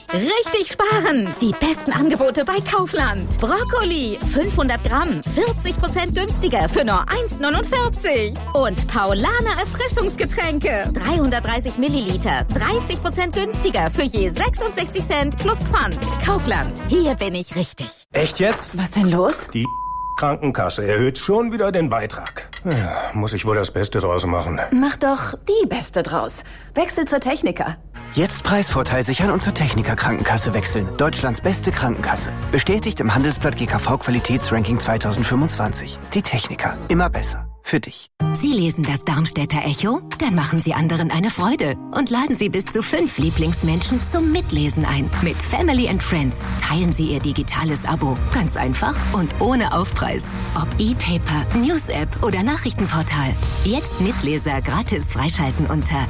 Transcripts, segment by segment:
Richtig sparen! Die besten Angebote bei Kaufland. Brokkoli, 500 Gramm, 40% günstiger für nur 1,49. Und Paulaner Erfrischungsgetränke, 330 Milliliter, 30% günstiger für je 66 Cent plus Pfand. Kaufland, hier bin ich richtig. Echt jetzt? Was denn los? Die Krankenkasse erhöht schon wieder den Beitrag. Ja, muss ich wohl das Beste draus machen. Mach doch die Beste draus. Wechsel zur Techniker. Jetzt Preisvorteil sichern und zur Techniker Krankenkasse wechseln. Deutschlands beste Krankenkasse. Bestätigt im Handelsblatt GKV Qualitätsranking 2025. Die Techniker. Immer besser. Für dich. Sie lesen das Darmstädter Echo? Dann machen Sie anderen eine Freude und laden Sie bis zu 5 Lieblingsmenschen zum Mitlesen ein. Mit Family and Friends teilen Sie Ihr digitales Abo. Ganz einfach und ohne Aufpreis. Ob E-Paper, News-App oder Nachrichtenportal. Jetzt Mitleser gratis freischalten unter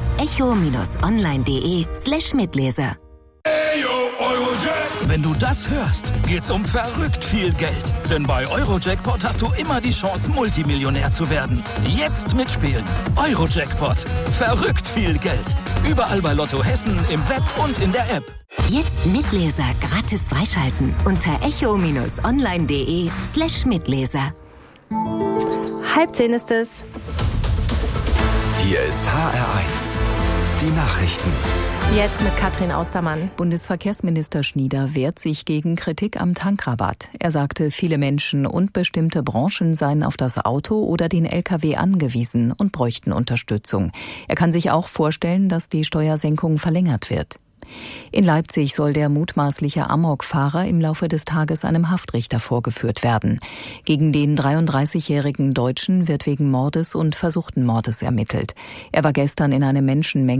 echo-online.de/Mitleser. Wenn du das hörst, geht's um verrückt viel Geld. Denn bei Eurojackpot hast du immer die Chance, Multimillionär zu werden. Jetzt mitspielen. Eurojackpot. Verrückt viel Geld. Überall bei Lotto Hessen, im Web und in der App. Jetzt Mitleser gratis freischalten unter echo-online.de/Mitleser. 9:30 ist es. Hier ist HR1. Die Nachrichten. Jetzt mit Katrin Austermann. Bundesverkehrsminister Schnieder wehrt sich gegen Kritik am Tankrabatt. Er sagte, viele Menschen und bestimmte Branchen seien auf das Auto oder den Lkw angewiesen und bräuchten Unterstützung. Er kann sich auch vorstellen, dass die Steuersenkung verlängert wird. In Leipzig soll der mutmaßliche Amokfahrer im Laufe des Tages einem Haftrichter vorgeführt werden. Gegen den 33-jährigen Deutschen wird wegen Mordes und versuchten Mordes ermittelt. Er war gestern in eine Menschenmenge